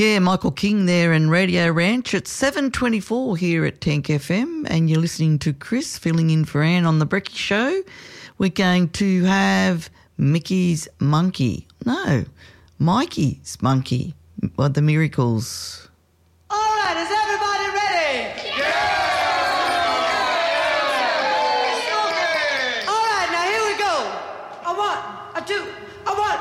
Yeah, Michael King there in Radio Ranch. It's 7:24 here at Tank FM and you're listening to Chris filling in for Anne on The Brekkie Show. We're going to have Mickey's Monkey. No, Mikey's Monkey. Well, the Miracles. All right, is that